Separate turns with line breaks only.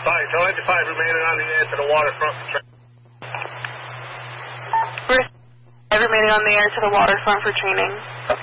5, tell 95 remaining on the air to the waterfront for training.
We're remaining on the air to the waterfront for training.